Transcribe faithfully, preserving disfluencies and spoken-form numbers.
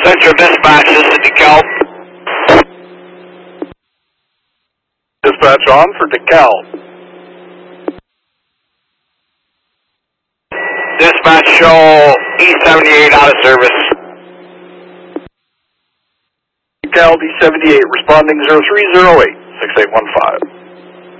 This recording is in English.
Central Dispatch, this is DeKalb. Dispatch on for DeKalb. Dispatch show E seventy-eight out of service. DeKalb E seventy-eight responding zero three zero eight, six eight one five.